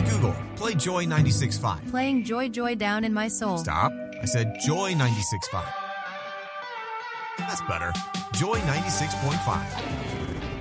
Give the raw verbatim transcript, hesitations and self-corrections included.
Google, play Joy ninety-six point five. Playing Joy Joy down in my soul. Stop. I said Joy ninety-six point five. That's better. Joy ninety-six point five.